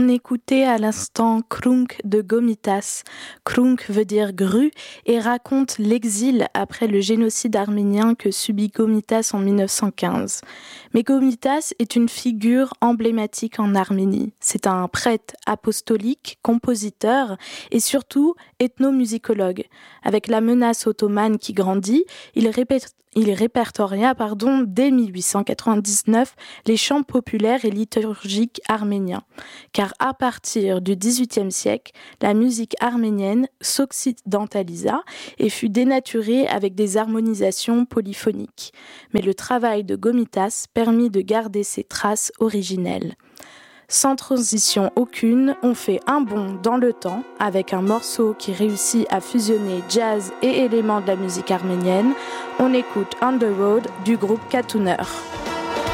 On écoutait à l'instant Krunk de Gomitas. Krunk veut dire grue et raconte l'exil après le génocide arménien que subit Gomitas en 1915. Mais Gomitas est une figure emblématique en Arménie. C'est un prêtre apostolique, compositeur et surtout ethnomusicologue. Avec la menace ottomane qui grandit, il répertoria dès 1899 les chants populaires et liturgiques arméniens. Car à partir du XVIIIe siècle, la musique arménienne s'occidentalisa et fut dénaturée avec des harmonisations polyphoniques. Mais le travail de Gomitas permit de garder ses traces originelles. Sans transition aucune, on fait un bond dans le temps avec un morceau qui réussit à fusionner jazz et éléments de la musique arménienne. On écoute On the Road du groupe Katouner.